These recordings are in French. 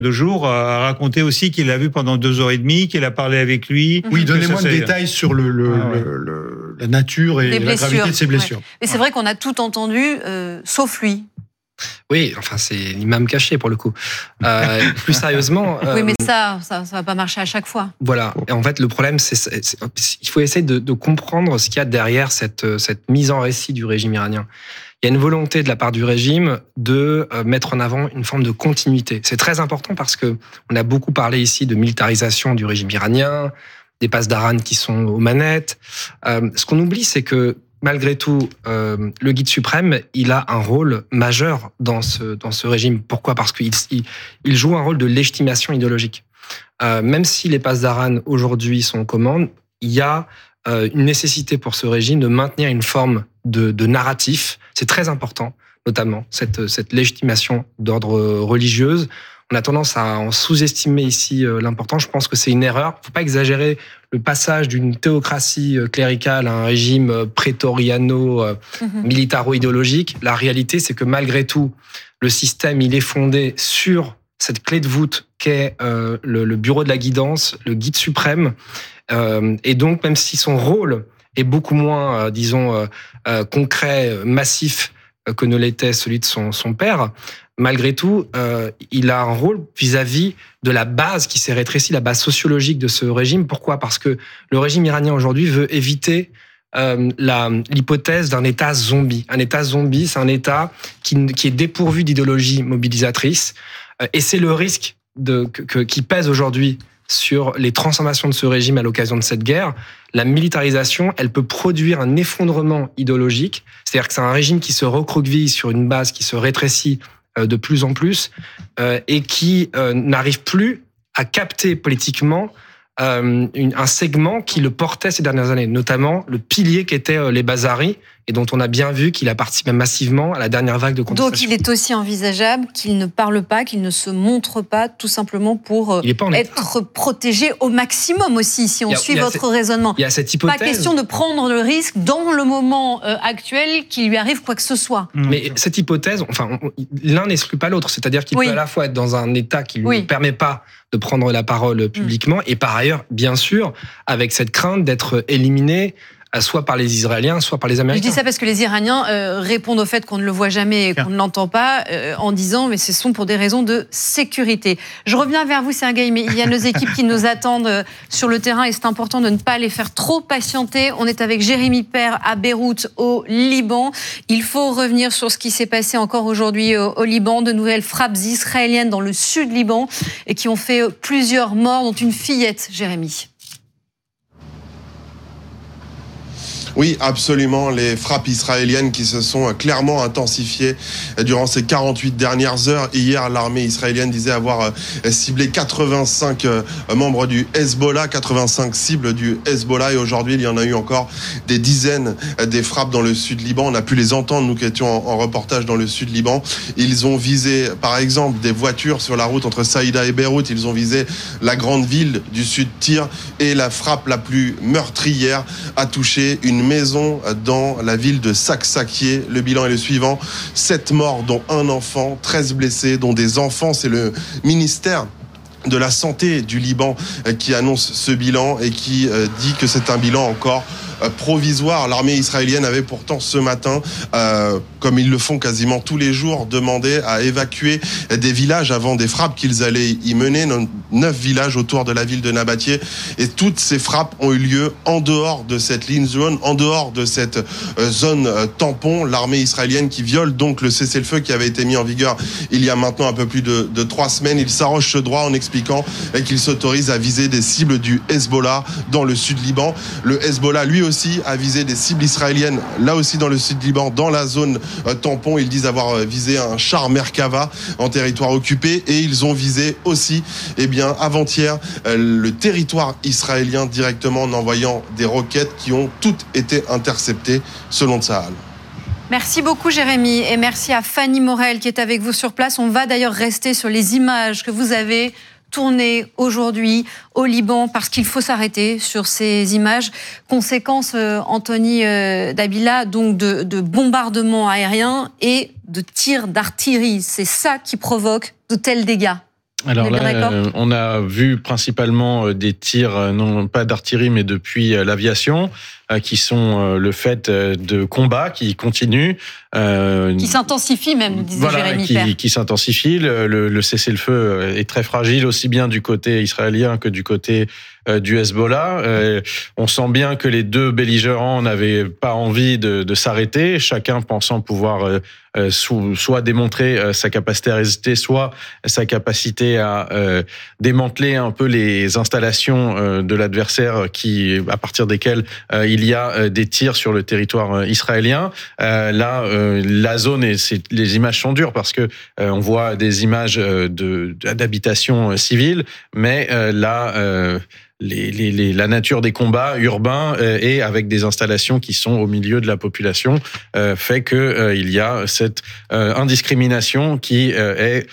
2 jours, a raconté aussi qu'il l'a vu pendant 2h30, qu'il a parlé avec lui. Oui, donnez-moi des détails sur la nature et la gravité de ses blessures. Ouais. Et c'est vrai qu'on a tout entendu, sauf lui. Oui, enfin, c'est l'imam caché pour le coup. Plus sérieusement. Oui, mais ça va pas marcher à chaque fois. Voilà. Et en fait, le problème, il faut essayer de comprendre ce qu'il y a derrière cette mise en récit du régime iranien. Il y a une volonté de la part du régime de mettre en avant une forme de continuité. C'est très important parce que on a beaucoup parlé ici de militarisation du régime iranien, des pasdaran qui sont aux manettes. Ce qu'on oublie, c'est que malgré tout, le guide suprême, il a un rôle majeur dans ce régime. Pourquoi ? Parce qu'il joue un rôle de légitimation idéologique. Même si les pasdaran aujourd'hui sont aux commandes, il y a une nécessité pour ce régime de maintenir une forme de narratif. C'est très important, notamment cette légitimation d'ordre religieuse. On a tendance à en sous-estimer ici l'importance. Je pense que c'est une erreur. Il ne faut pas exagérer le passage d'une théocratie cléricale à un régime prétoriano-militaro-idéologique. La réalité, c'est que malgré tout, le système, il est fondé sur cette clé de voûte qu'est le bureau de la guidance, le guide suprême. Et donc, même si son rôle est beaucoup moins, concret, massif que ne l'était celui de son père, malgré tout, il a un rôle vis-à-vis de la base qui s'est rétrécie, la base sociologique de ce régime. Pourquoi ? Parce que le régime iranien aujourd'hui veut éviter l'hypothèse d'un État zombie. Un État zombie, c'est un État qui est dépourvu d'idéologie mobilisatrice. Et c'est le risque qui pèse aujourd'hui sur les transformations de ce régime à l'occasion de cette guerre. La militarisation, elle peut produire un effondrement idéologique. C'est-à-dire que c'est un régime qui se recroqueville sur une base qui se rétrécit de plus en plus et qui n'arrive plus à capter politiquement un segment qui le portait ces dernières années, notamment le pilier qu'étaient les Bazaris, et dont on a bien vu qu'il a participé massivement à la dernière vague de contestation. Donc il est aussi envisageable qu'il ne parle pas, qu'il ne se montre pas, tout simplement pour être protégé au maximum aussi, si on suit votre raisonnement. Il y a cette hypothèse. Pas question de prendre le risque dans le moment actuel qu'il lui arrive quoi que ce soit. Mais cette hypothèse, enfin, l'un n'exclut pas l'autre, c'est-à-dire qu'il peut à la fois être dans un état qui ne lui permet pas de prendre la parole publiquement, et par ailleurs, bien sûr, avec cette crainte d'être éliminé, soit par les Israéliens, soit par les Américains. Je dis ça parce que les Iraniens répondent au fait qu'on ne le voit jamais et qu'on ne l'entend pas en disant mais ce sont pour des raisons de sécurité. Je reviens vers vous, Sergueï, mais il y a nos équipes qui nous attendent sur le terrain et c'est important de ne pas les faire trop patienter. On est avec Jérémy Père à Beyrouth, au Liban. Il faut revenir sur ce qui s'est passé encore aujourd'hui au Liban. De nouvelles frappes israéliennes dans le sud Liban et qui ont fait plusieurs morts, dont une fillette, Jérémy. Oui, absolument. Les frappes israéliennes qui se sont clairement intensifiées durant ces 48 dernières heures. Hier, l'armée israélienne disait avoir ciblé 85 membres du Hezbollah, 85 cibles du Hezbollah. Et aujourd'hui, il y en a eu encore des dizaines des frappes dans le sud Liban. On a pu les entendre, nous qui étions en reportage dans le sud Liban. Ils ont visé, par exemple, des voitures sur la route entre Saïda et Beyrouth. Ils ont visé la grande ville du sud Tyr. Et la frappe la plus meurtrière a touché une maison dans la ville de Saksakieh. Le bilan est le suivant: 7 morts, dont un enfant, 13 blessés, dont des enfants. C'est le ministère de la Santé du Liban qui annonce ce bilan et qui dit que c'est un bilan encore provisoire. L'armée israélienne avait pourtant ce matin, comme ils le font quasiment tous les jours, demandé à évacuer des villages avant des frappes qu'ils allaient y mener. 9 villages autour de la ville de Nabatieh. Et toutes ces frappes ont eu lieu en dehors de cette ligne zone, en dehors de cette zone tampon. L'armée israélienne qui viole donc le cessez-le-feu qui avait été mis en vigueur il y a maintenant un peu plus de 3 semaines. Il s'arroge ce droit en expliquant qu'il s'autorise à viser des cibles du Hezbollah dans le sud Liban. Le Hezbollah, lui aussi, a visé des cibles israéliennes, là aussi dans le sud Liban, dans la zone tampon. Ils disent avoir visé un char Merkava en territoire occupé, et ils ont visé aussi, avant-hier, le territoire israélien directement en envoyant des roquettes qui ont toutes été interceptées selon Tsahal. Merci beaucoup Jérémy et merci à Fanny Morel qui est avec vous sur place. On va d'ailleurs rester sur les images que vous avez tournées aujourd'hui au Liban parce qu'il faut s'arrêter sur ces images. Conséquence, Anthony Dabila, donc de bombardements aériens et de tirs d'artillerie. C'est ça qui provoque de tels dégâts. Alors là, on a vu principalement des tirs, non pas d'artillerie, mais depuis l'aviation, qui sont le fait de combats qui continuent. Qui s'intensifient même, disait Jérémy Père. Qui s'intensifient. Le cessez-le-feu est très fragile, aussi bien du côté israélien que du côté du Hezbollah. On sent bien que les deux belligérants n'avaient pas envie de s'arrêter, chacun pensant pouvoir soit démontrer sa capacité à résister, soit sa capacité à démanteler un peu les installations de l'adversaire à partir desquelles il y a des tirs sur le territoire israélien. Là, la zone, les images sont dures parce que on voit des images d'habitations civiles, mais là, la nature des combats urbains et avec des installations qui sont au milieu de la population fait que il y a cette indiscrimination qui est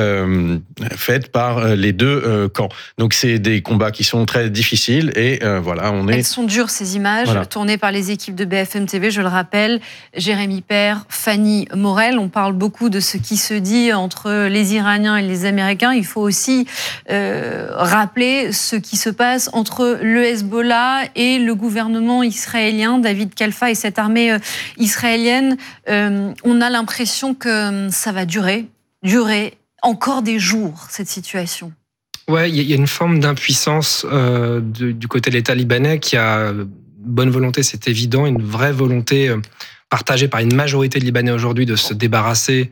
faite par les deux camps. Donc c'est des combats qui sont très difficiles et voilà, Elles sont dures ces images, tournées par les équipes de BFM TV, je le rappelle, Jérémy Père, Fanny Morel. On parle beaucoup de ce qui se dit entre les Iraniens et les Américains. Il faut aussi rappeler ce qui se passe entre le Hezbollah et le gouvernement israélien, David Kalfa et cette armée israélienne. On a l'impression que ça va durer encore des jours, cette situation. Ouais, il y a une forme d'impuissance du côté de l'État libanais qui a bonne volonté, c'est évident, une vraie volonté partagée par une majorité de Libanais aujourd'hui de se débarrasser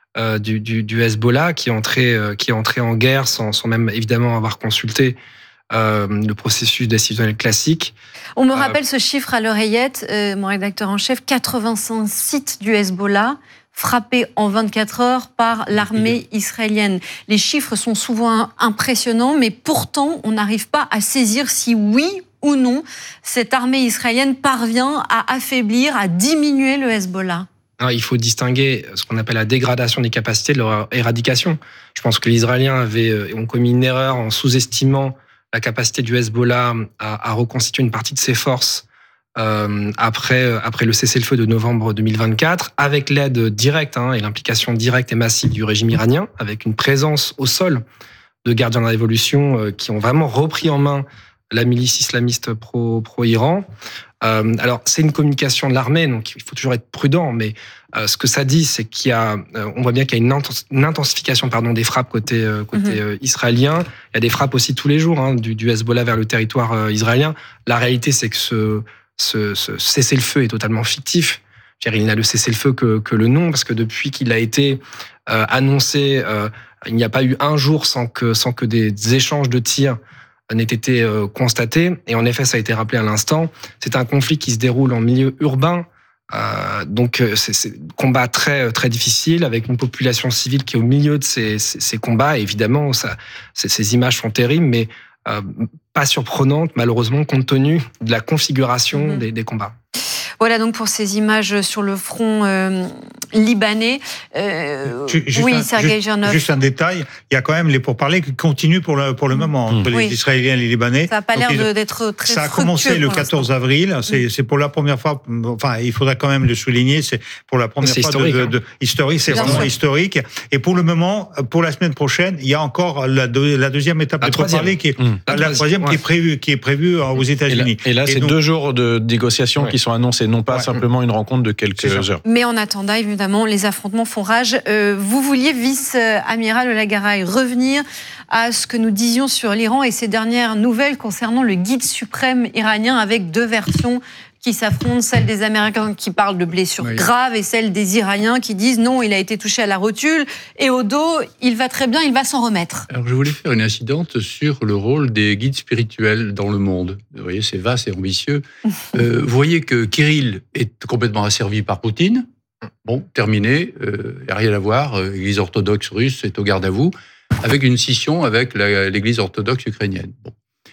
du Hezbollah qui est entré en guerre sans même évidemment avoir consulté le processus décisionnel classique. On me rappelle ce chiffre à l'oreillette, mon rédacteur en chef, 85 sites du Hezbollah frappés en 24 heures par l'armée israélienne. Les chiffres sont souvent impressionnants, mais pourtant, on n'arrive pas à saisir si oui ou non cette armée israélienne parvient à affaiblir, à diminuer le Hezbollah. Alors, il faut distinguer ce qu'on appelle la dégradation des capacités de leur éradication. Je pense que les Israéliens ont commis une erreur en sous-estimant la capacité du Hezbollah à reconstituer une partie de ses forces après le cessez-le-feu de novembre 2024, avec l'aide directe et l'implication directe et massive du régime iranien, avec une présence au sol de gardiens de la révolution qui ont vraiment repris en main la milice islamiste pro-Iran. Alors, c'est une communication de l'armée, donc il faut toujours être prudent, mais ce que ça dit, c'est on voit bien qu'il y a une intensification des frappes côté israélien. Il y a des frappes aussi tous les jours du Hezbollah vers le territoire israélien. La réalité, c'est que ce cessez-le-feu est totalement fictif. Il n'a le cessez-le-feu que le nom, parce que depuis qu'il a été annoncé, il n'y a pas eu un jour sans que des échanges de tirs n'ait été constaté. Et en effet, ça a été rappelé à l'instant, c'est un conflit qui se déroule en milieu urbain. Donc, c'est un combat très, très difficile, avec une population civile qui est au milieu de ces combats. Et évidemment, ces images sont terribles, mais pas surprenantes, malheureusement, compte tenu de la configuration des combats. Voilà donc pour ces images sur le front libanais. Oui, Sergueï Girnov. Juste un détail, il y a quand même les pourparlers qui continuent pour le moment entre les Israéliens et les Libanais. Ça n'a pas l'air d'être très Ça a commencé le 14 avril, c'est pour la première fois, enfin il faudra quand même le souligner, c'est pour la première fois historique, c'est vraiment historique. Et pour le moment, pour la semaine prochaine, il y a encore la deuxième étape de pourparlers qui est la troisième qui est prévue aux États-Unis. Et là, c'est 2 jours de négociations qui sont annoncés, non pas simplement une rencontre de quelques heures. Mais en attendant, évidemment, les affrontements font rage. Vous vouliez, vice-amiral Lagaraï, revenir à ce que nous disions sur l'Iran et ces dernières nouvelles concernant le guide suprême iranien, avec 2 versions qui s'affrontent, celle des Américains qui parlent de blessures graves et celle des Iraniens qui disent non, il a été touché à la rotule et au dos, il va très bien, il va s'en remettre. Alors je voulais faire une incidente sur le rôle des guides spirituels dans le monde. Vous voyez, c'est vaste et ambitieux. Vous voyez que Kirill est complètement asservi par Poutine. Bon, terminé, il n'y a rien à voir. L'Église orthodoxe russe est au garde à vous, avec une scission avec l'Église orthodoxe ukrainienne. Bon.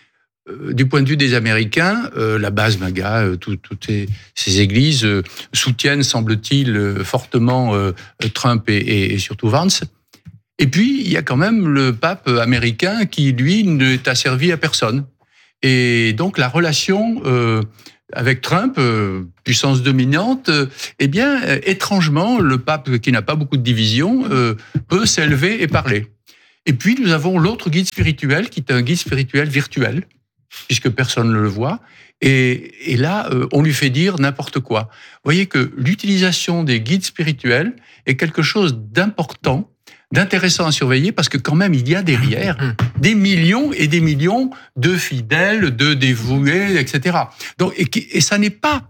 Du point de vue des Américains, la base MAGA, toutes ces églises soutiennent, semble-t-il, fortement Trump et surtout Vance. Et puis, il y a quand même le pape américain qui, lui, n'est asservi à personne. Et donc, la relation avec Trump, puissance dominante, eh bien, étrangement, le pape, qui n'a pas beaucoup de divisions, peut s'élever et parler. Et puis, nous avons l'autre guide spirituel, qui est un guide spirituel virtuel, puisque personne ne le voit. Et là, on lui fait dire n'importe quoi. Vous voyez que l'utilisation des guides spirituels est quelque chose d'important, d'intéressant à surveiller, parce que quand même, il y a derrière des millions et des millions de fidèles, de dévoués, etc. Donc, et ça n'est pas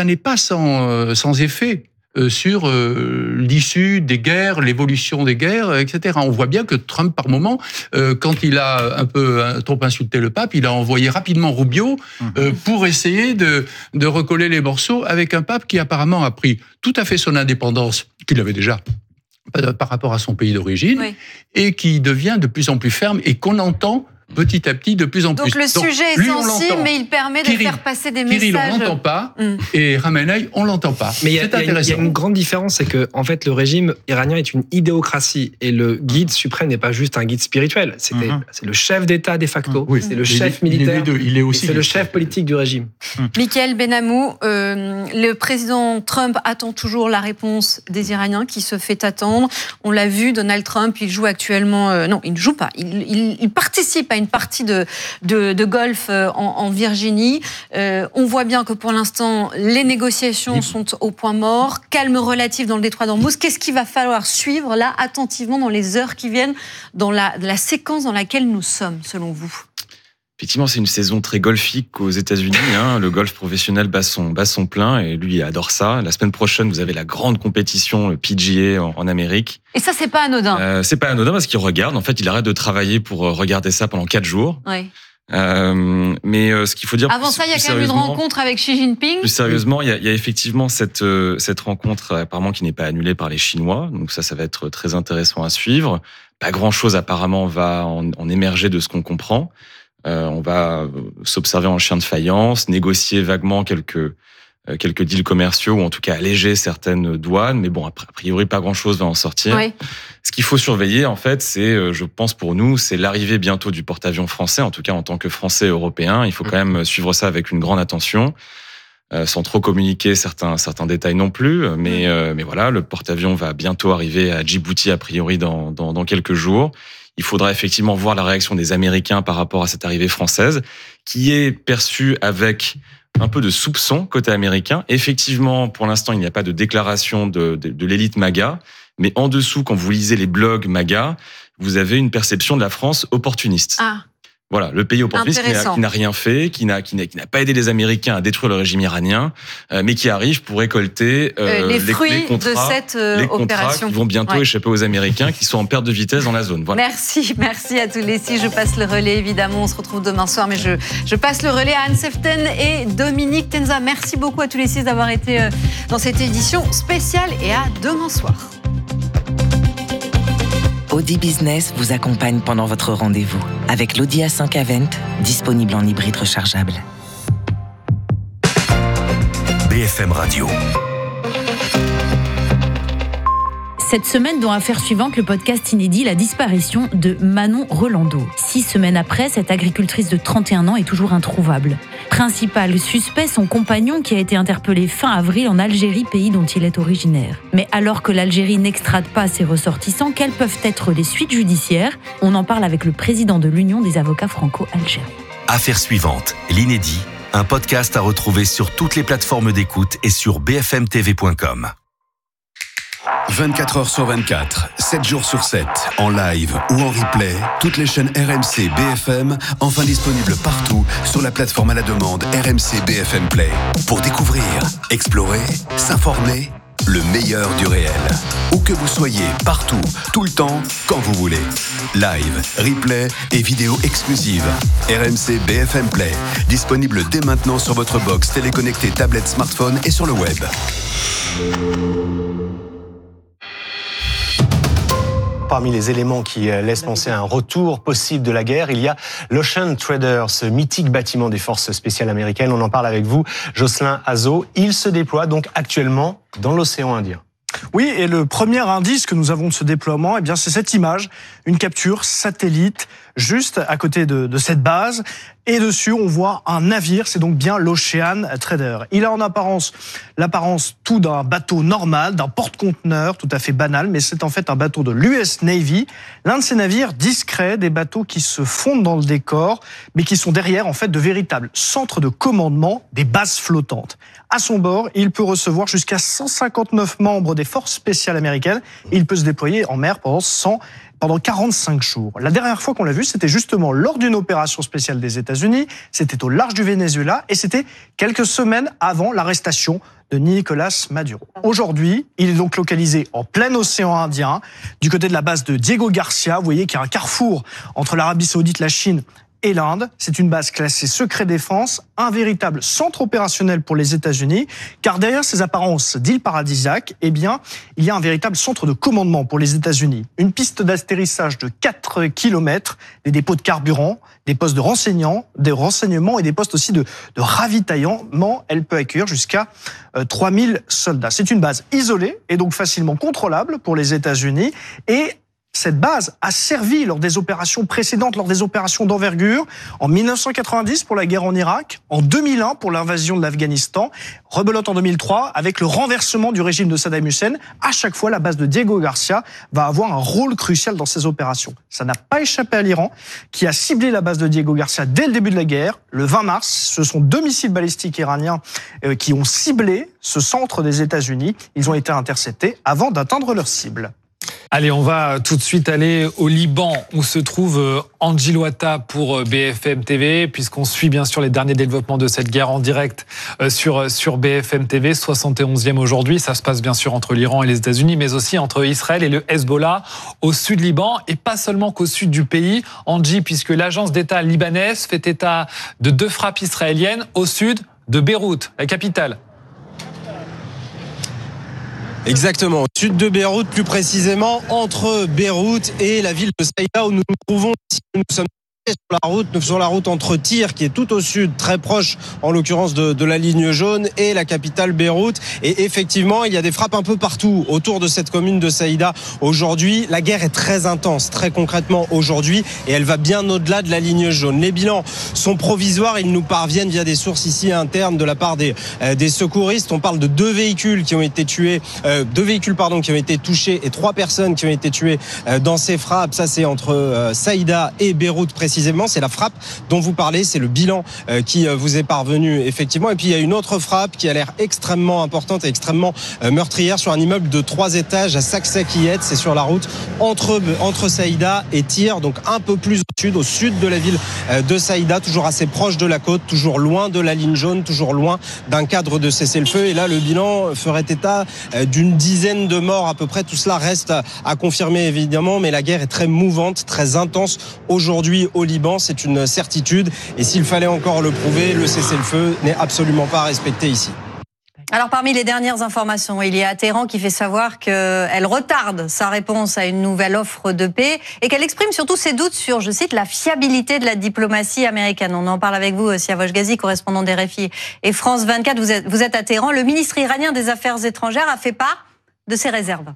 sans effet sur l'issue des guerres, l'évolution des guerres, etc. On voit bien que Trump, par moment, quand il a un peu trop insulté le pape, il a envoyé rapidement Rubio pour essayer de recoller les morceaux avec un pape qui apparemment a pris tout à fait son indépendance, qu'il avait déjà par rapport à son pays d'origine, et qui devient de plus en plus ferme et qu'on entend petit à petit de plus en plus. Donc le sujet est sensible, mais il permet de faire passer des messages. Kirill, on l'entend pas, et Khamenei, on l'entend pas. Mais il y a une grande différence, c'est que en fait le régime iranien est une idéocratie et le guide suprême n'est pas juste un guide spirituel. C'est le chef d'État de facto, c'est le chef militaire, c'est le chef politique du régime. Michael Benamou, le président Trump attend toujours la réponse des Iraniens qui se fait attendre. On l'a vu, Donald Trump, il joue actuellement, non, il ne joue pas, il participe à une partie de golf en Virginie. On voit bien que pour l'instant, les négociations sont au point mort. Calme relatif dans le détroit d'Ormuz. Qu'est-ce qu'il va falloir suivre là attentivement dans les heures qui viennent, dans la séquence dans laquelle nous sommes, selon vous? Effectivement, c'est une saison très golfique aux États-Unis. Le golf professionnel bat son plein et lui il adore ça. La semaine prochaine, vous avez la grande compétition, le PGA en Amérique. Et ça, c'est pas anodin. C'est pas anodin parce qu'il regarde. En fait, il arrête de travailler pour regarder ça pendant 4 jours. Oui. Mais ce qu'il faut dire... Avant ça, il y a quand même une rencontre avec Xi Jinping. Plus sérieusement, il y a effectivement cette rencontre apparemment qui n'est pas annulée par les Chinois. Donc ça va être très intéressant à suivre. Pas grand-chose apparemment va en émerger de ce qu'on comprend. On va s'observer en chien de faïence, négocier vaguement quelques deals commerciaux ou en tout cas alléger certaines douanes. Mais bon, a priori, pas grand-chose va en sortir. Oui. Ce qu'il faut surveiller, en fait, c'est, je pense pour nous, c'est l'arrivée bientôt du porte-avions français. En tout cas, en tant que Français et Européens, il faut quand même suivre ça avec une grande attention, sans trop communiquer certains détails non plus. Mais voilà, le porte-avions va bientôt arriver à Djibouti, a priori, dans quelques jours. Il faudra effectivement voir la réaction des Américains par rapport à cette arrivée française, qui est perçue avec un peu de soupçon côté américain. Effectivement, pour l'instant, il n'y a pas de déclaration de l'élite MAGA, mais en dessous, quand vous lisez les blogs MAGA, vous avez une perception de la France opportuniste. Ah. Voilà, le pays opportuniste qui n'a rien fait, qui n'a pas aidé les Américains à détruire le régime iranien, mais qui arrive pour récolter les fruits de cette opération qui vont bientôt échapper aux Américains, qui sont en perte de vitesse dans la zone. Voilà. Merci à tous les 6. Je passe le relais, évidemment, on se retrouve demain soir, mais je passe le relais à Anne Seften et Dominique Tenza. Merci beaucoup à tous les 6 d'avoir été dans cette édition spéciale et à demain soir. Audi Business vous accompagne pendant votre rendez-vous avec l'Audi A5 Avant, disponible en hybride rechargeable. BFM Radio. Cette semaine, dans Affaires suivantes, le podcast inédit, la disparition de Manon Rolando. 6 semaines après, cette agricultrice de 31 ans est toujours introuvable. Principal suspect, son compagnon qui a été interpellé fin avril en Algérie, pays dont il est originaire. Mais alors que l'Algérie n'extrade pas ses ressortissants, quelles peuvent être les suites judiciaires ? On en parle avec le président de l'Union des avocats franco-algériens. Affaires suivantes, l'inédit, un podcast à retrouver sur toutes les plateformes d'écoute et sur bfmtv.com. 24 heures sur 24, 7 jours sur 7, en live ou en replay, toutes les chaînes RMC BFM, enfin disponibles partout sur la plateforme à la demande RMC BFM Play. Pour découvrir, explorer, s'informer, le meilleur du réel. Où que vous soyez, partout, tout le temps, quand vous voulez. Live, replay et vidéos exclusives. RMC BFM Play, disponible dès maintenant sur votre box téléconnectée, tablette, smartphone et sur le web. Parmi les éléments qui laissent penser à un retour possible de la guerre, il y a l'Ocean Trader, ce mythique bâtiment des forces spéciales américaines. On en parle avec vous, Jocelyn Azzo. Il se déploie donc actuellement dans l'océan Indien. Oui, et le premier indice que nous avons de ce déploiement, eh bien, c'est cette image, une capture satellite juste à côté de cette base. Et dessus, on voit un navire, c'est donc bien l'Ocean Trader. Il a en l'apparence tout d'un bateau normal, d'un porte-conteneur tout à fait banal, mais c'est en fait un bateau de l'US Navy, l'un de ces navires discrets, des bateaux qui se fondent dans le décor, mais qui sont derrière en fait de véritables centres de commandement, des bases flottantes. À son bord, il peut recevoir jusqu'à 159 membres des forces spéciales américaines. Il peut se déployer en mer pendant 45 jours. La dernière fois qu'on l'a vu, c'était justement lors d'une opération spéciale des États-Unis, c'était au large du Venezuela, et c'était quelques semaines avant l'arrestation de Nicolás Maduro. Aujourd'hui, il est donc localisé en plein océan Indien, du côté de la base de Diego Garcia. Vous voyez qu'il y a un carrefour entre l'Arabie Saoudite, la Chine et l'Inde. C'est une base classée secret défense, un véritable centre opérationnel pour les États-Unis, car derrière ces apparences d'île paradisiaque, eh bien, il y a un véritable centre de commandement pour les États-Unis. Une piste d'atterrissage de 4 km, des dépôts de carburant, des postes de renseignement et des postes aussi de ravitaillement. Elle peut accueillir jusqu'à 3000 soldats. C'est une base isolée et donc facilement contrôlable pour les États-Unis, et cette base a servi lors des opérations précédentes, lors des opérations d'envergure, en 1990 pour la guerre en Irak, en 2001 pour l'invasion de l'Afghanistan, rebelote en 2003 avec le renversement du régime de Saddam Hussein. À chaque fois, la base de Diego Garcia va avoir un rôle crucial dans ces opérations. Ça n'a pas échappé à l'Iran, qui a ciblé la base de Diego Garcia dès le début de la guerre. Le 20 mars, ce sont 2 missiles balistiques iraniens qui ont ciblé ce centre des États-Unis. Ils ont été interceptés avant d'atteindre leur cible. Allez, on va tout de suite aller au Liban où se trouve Angie Louata pour BFM TV, puisqu'on suit bien sûr les derniers développements de cette guerre en direct sur BFM TV, 71e aujourd'hui. Ça se passe bien sûr entre l'Iran et les États-Unis, mais aussi entre Israël et le Hezbollah au sud Liban, et pas seulement qu'au sud du pays, Angie, puisque l'agence d'État libanaise fait état de 2 frappes israéliennes au sud de Beyrouth, la capitale. Exactement, au sud de Beyrouth, plus précisément entre Beyrouth et la ville de Saïda où nous nous trouvons ici. Nous sommes sur la route entre Tyr, qui est tout au sud, très proche en l'occurrence de la ligne jaune, et la capitale Beyrouth. Et effectivement, il y a des frappes un peu partout autour de cette commune de Saïda aujourd'hui. La guerre est très intense, très concrètement aujourd'hui, et elle va bien au-delà de la ligne jaune. Les bilans sont provisoires, ils nous parviennent via des sources ici internes de la part des secouristes. On parle de 2 véhicules qui ont été tués, 2 véhicules qui ont été touchés, et 3 personnes qui ont été tuées dans ces frappes. Ça, c'est entre Saïda et Beyrouth précisément. C'est la frappe dont vous parlez, c'est le bilan qui vous est parvenu effectivement. Et puis il y a une autre frappe qui a l'air extrêmement importante et extrêmement meurtrière sur un immeuble de 3 étages à Saksakiyet. C'est sur la route entre Saïda et Tyr, donc un peu plus au sud de la ville de Saïda, toujours assez proche de la côte, toujours loin de la ligne jaune, toujours loin d'un cadre de cessez-le-feu. Et là, le bilan ferait état d'une dizaine de morts à peu près. Tout cela reste à confirmer évidemment, mais la guerre est très mouvante, très intense aujourd'hui au Liban, c'est une certitude. Et s'il fallait encore le prouver, le cessez-le-feu n'est absolument pas respecté ici. Alors, parmi les dernières informations, il y a Téhéran qui fait savoir qu'elle retarde sa réponse à une nouvelle offre de paix et qu'elle exprime surtout ses doutes sur, je cite, la fiabilité de la diplomatie américaine. On en parle avec vous, Siavash Ghazi, correspondant d'RFI et France 24. Vous êtes à Téhéran. Le ministre iranien des Affaires étrangères a fait part de ses réserves.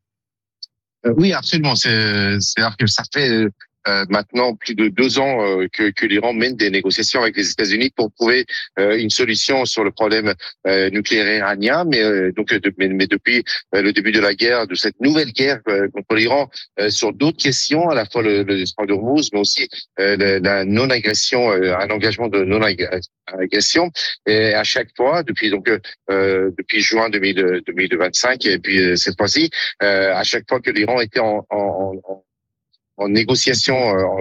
Oui, absolument. C'est-à-dire que ça fait maintenant plus de 2 ans que l'Iran mène des négociations avec les États-Unis pour trouver une solution sur le problème nucléaire iranien, mais depuis le début de la guerre, de cette nouvelle guerre contre l'Iran, sur d'autres questions, à la fois le défense de Hormuz, mais aussi la non-agression, un engagement de non-agression. Et à chaque fois, depuis juin 2025, et puis cette fois-ci, à chaque fois que l'Iran était en négociation,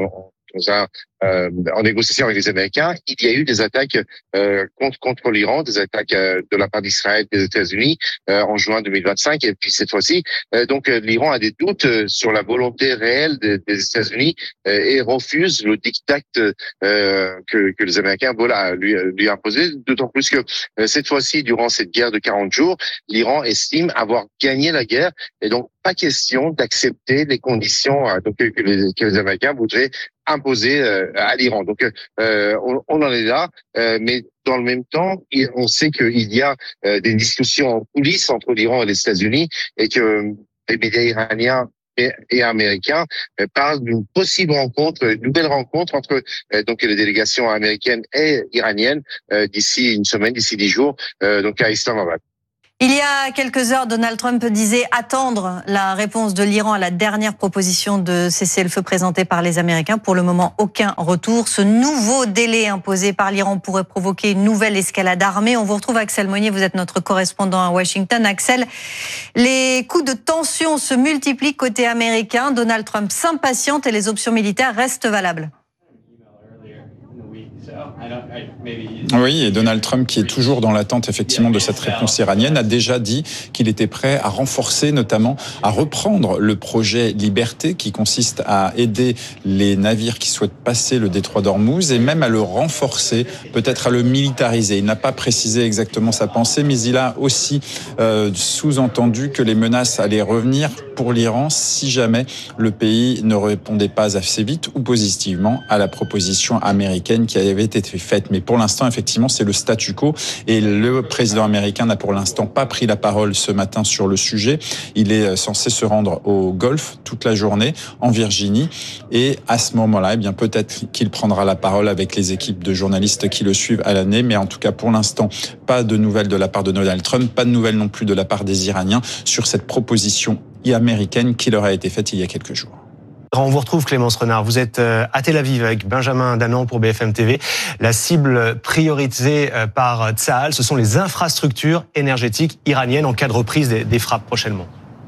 en négociation avec les Américains, il y a eu des attaques contre l'Iran, des attaques de la part d'Israël, des États-Unis en juin 2025, et puis cette fois-ci, donc l'Iran a des doutes sur la volonté réelle des États-Unis et refuse le diktat que les Américains lui imposaient, d'autant plus que cette fois-ci, durant cette guerre de 40 jours, l'Iran estime avoir gagné la guerre, et donc pas question d'accepter les conditions que les Américains voudraient imposer à l'Iran. Donc on en est là, mais dans le même temps, on sait qu'il y a des discussions en coulisses entre l'Iran et les États-Unis, et que les médias iraniens et américains parlent d'une possible rencontre, une nouvelle rencontre entre donc les délégations américaines et iraniennes d'ici une semaine, d'ici 10 jours, donc à Islamabad. Il y a quelques heures, Donald Trump disait attendre la réponse de l'Iran à la dernière proposition de cessez-le-feu présentée par les Américains. Pour le moment, aucun retour. Ce nouveau délai imposé par l'Iran pourrait provoquer une nouvelle escalade armée. On vous retrouve, Axel Monnier, vous êtes notre correspondant à Washington. Axel, les coups de tension se multiplient côté américain. Donald Trump s'impatiente et les options militaires restent valables. Oui, et Donald Trump, qui est toujours dans l'attente effectivement de cette réponse iranienne, a déjà dit qu'il était prêt à renforcer, notamment à reprendre le projet Liberté, qui consiste à aider les navires qui souhaitent passer le détroit d'Ormuz, et même à le renforcer, peut-être à le militariser. Il n'a pas précisé exactement sa pensée, mais il a aussi sous-entendu que les menaces allaient revenir pour l'Iran si jamais le pays ne répondait pas assez vite ou positivement à la proposition américaine qui avait été faite. Mais pour l'instant, effectivement, c'est le statu quo et le président américain n'a pour l'instant pas pris la parole ce matin sur le sujet. Il est censé se rendre au Golfe toute la journée, en Virginie, et à ce moment-là, eh bien, peut-être qu'il prendra la parole avec les équipes de journalistes qui le suivent à l'année, mais en tout cas, pour l'instant, pas de nouvelles de la part de Donald Trump, pas de nouvelles non plus de la part des Iraniens sur cette proposition américaine qui leur a été faite il y a quelques jours. On vous retrouve, Clémence Renard. Vous êtes à Tel Aviv avec Benjamin Danan pour BFM TV. La cible priorisée par Tsahal, ce sont les infrastructures énergétiques iraniennes en cas de reprise des frappes prochainement.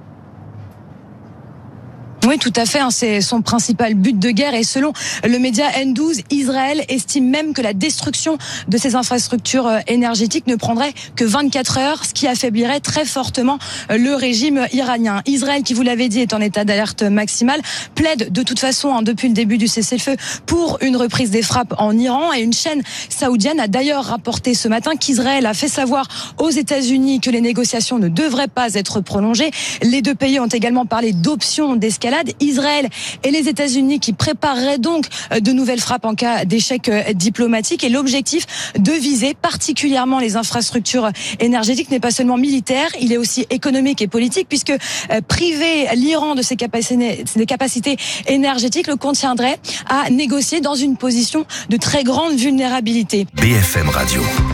Oui, tout à fait. C'est son principal but de guerre. Et selon le média N12, Israël estime même que la destruction de ces infrastructures énergétiques ne prendrait que 24 heures, ce qui affaiblirait très fortement le régime iranien. Israël, qui vous l'avez dit, est en état d'alerte maximale, plaide de toute façon, depuis le début du cessez-le-feu, pour une reprise des frappes en Iran. Et une chaîne saoudienne a d'ailleurs rapporté ce matin qu'Israël a fait savoir aux États-Unis que les négociations ne devraient pas être prolongées. Les deux pays ont également parlé d'options d'escalade. Israël et les États-Unis qui prépareraient donc de nouvelles frappes en cas d'échec diplomatique. Et l'objectif de viser particulièrement les infrastructures énergétiques n'est pas seulement militaire, il est aussi économique et politique, puisque priver l'Iran de ses capacités énergétiques le contraindrait à négocier dans une position de très grande vulnérabilité. BFM Radio.